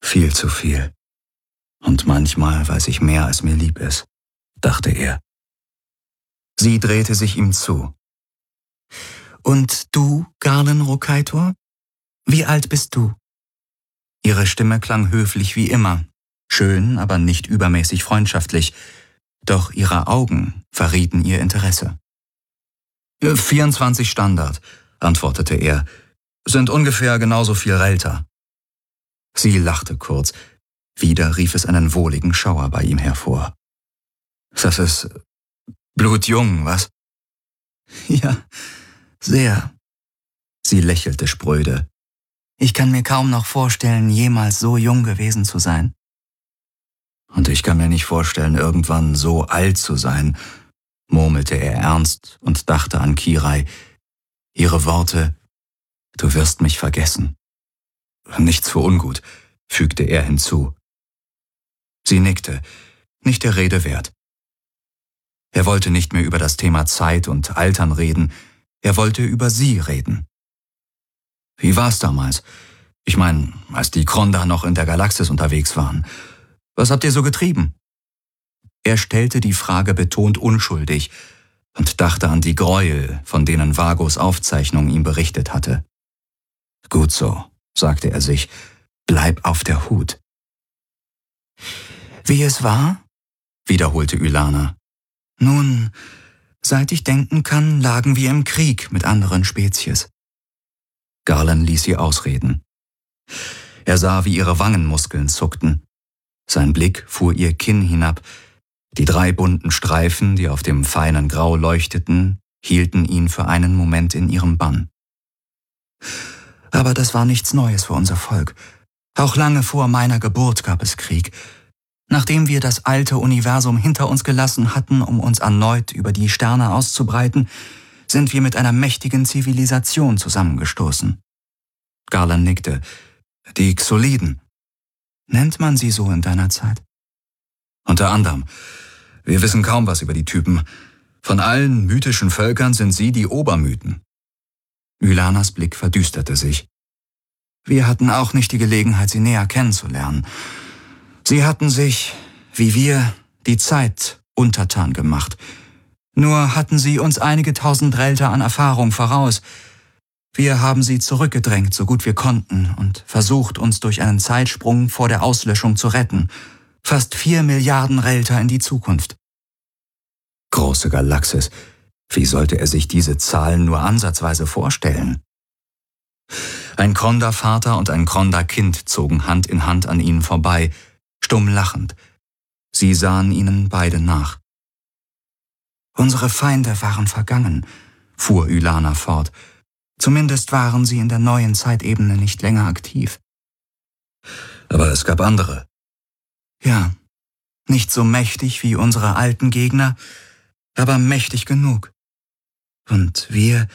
Viel zu viel. Und manchmal weiß ich mehr, als mir lieb ist, dachte er. Sie drehte sich ihm zu. Und du, Garland Rokaitor? Wie alt bist du? Ihre Stimme klang höflich wie immer, schön, aber nicht übermäßig freundschaftlich, doch ihre Augen verrieten ihr Interesse. 24 Standard, antwortete er, sind ungefähr genauso viel Relter. Sie lachte kurz, wieder rief es einen wohligen Schauer bei ihm hervor. Das ist blutjung, was? Ja, sehr. Sie lächelte spröde. Ich kann mir kaum noch vorstellen, jemals so jung gewesen zu sein. Und ich kann mir nicht vorstellen, irgendwann so alt zu sein, murmelte er ernst und dachte an Kirai. Ihre Worte, du wirst mich vergessen. Nichts für ungut, fügte er hinzu. Sie nickte, nicht der Rede wert. Er wollte nicht mehr über das Thema Zeit und Altern reden, er wollte über sie reden. Wie war's damals? Ich meine, als die Kronda noch in der Galaxis unterwegs waren. Was habt ihr so getrieben? Er stellte die Frage betont unschuldig und dachte an die Gräuel, von denen Vagos Aufzeichnung ihm berichtet hatte. Gut so, sagte er sich, bleib auf der Hut. Wie es war? Wiederholte Ylana. Nun, seit ich denken kann, lagen wir im Krieg mit anderen Spezies. Garland ließ sie ausreden. Er sah, wie ihre Wangenmuskeln zuckten. Sein Blick fuhr ihr Kinn hinab. Die 3 bunten Streifen, die auf dem feinen Grau leuchteten, hielten ihn für einen Moment in ihrem Bann. Aber das war nichts Neues für unser Volk. Auch lange vor meiner Geburt gab es Krieg. Nachdem wir das alte Universum hinter uns gelassen hatten, um uns erneut über die Sterne auszubreiten, sind wir mit einer mächtigen Zivilisation zusammengestoßen. Garland nickte. Die Xoliden. Nennt man sie so in deiner Zeit? Unter anderem. Wir wissen kaum was über die Typen. Von allen mythischen Völkern sind sie die Obermythen. Ylanas Blick verdüsterte sich. Wir hatten auch nicht die Gelegenheit, sie näher kennenzulernen. Sie hatten sich, wie wir, die Zeit untertan gemacht. Nur hatten sie uns einige tausend Relter an Erfahrung voraus. Wir haben sie zurückgedrängt, so gut wir konnten, und versucht, uns durch einen Zeitsprung vor der Auslöschung zu retten. Fast 4 Milliarden Relter in die Zukunft. Große Galaxis. Wie sollte er sich diese Zahlen nur ansatzweise vorstellen? Ein Kronda-Vater und ein Kronda-Kind zogen Hand in Hand an ihnen vorbei, stumm lachend. Sie sahen ihnen beide nach. Unsere Feinde waren vergangen, fuhr Ylana fort. Zumindest waren sie in der neuen Zeitebene nicht länger aktiv. Aber es gab andere. Ja, nicht so mächtig wie unsere alten Gegner, aber mächtig genug. Und wir...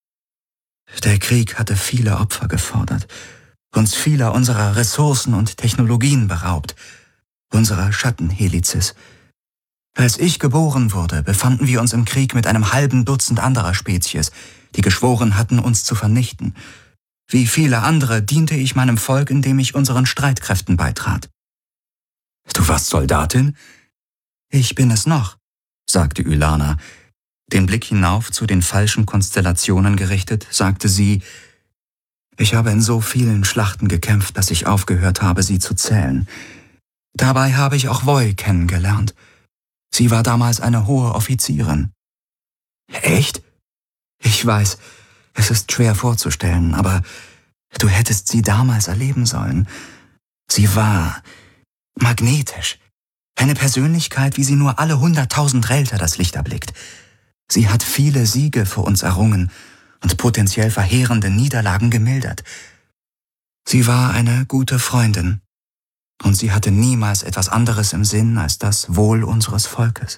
Der Krieg hatte viele Opfer gefordert, uns vieler unserer Ressourcen und Technologien beraubt, unserer Schattenhelizis. Als ich geboren wurde, befanden wir uns im Krieg mit einem halben Dutzend anderer Spezies, die geschworen hatten, uns zu vernichten. Wie viele andere diente ich meinem Volk, indem ich unseren Streitkräften beitrat. Du warst Soldatin? Ich bin es noch, sagte Ylana. Den Blick hinauf zu den falschen Konstellationen gerichtet, sagte sie, ich habe in so vielen Schlachten gekämpft, dass ich aufgehört habe, sie zu zählen. Dabei habe ich auch Voi kennengelernt. Sie war damals eine hohe Offizierin. Echt? Ich weiß, es ist schwer vorzustellen, aber du hättest sie damals erleben sollen. Sie war magnetisch. Eine Persönlichkeit, wie sie nur alle 100.000 Relter das Licht erblickt. Sie hat viele Siege für uns errungen und potenziell verheerende Niederlagen gemildert. Sie war eine gute Freundin und sie hatte niemals etwas anderes im Sinn als das Wohl unseres Volkes.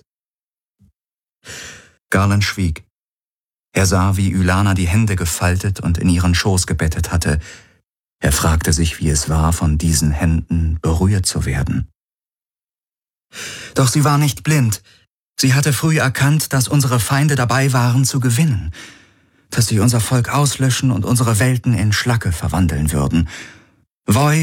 Garland schwieg. Er sah, wie Ylana die Hände gefaltet und in ihren Schoß gebettet hatte. Er fragte sich, wie es war, von diesen Händen berührt zu werden. Doch sie war nicht blind. Sie hatte früh erkannt, dass unsere Feinde dabei waren zu gewinnen, dass sie unser Volk auslöschen und unsere Welten in Schlacke verwandeln würden. Voi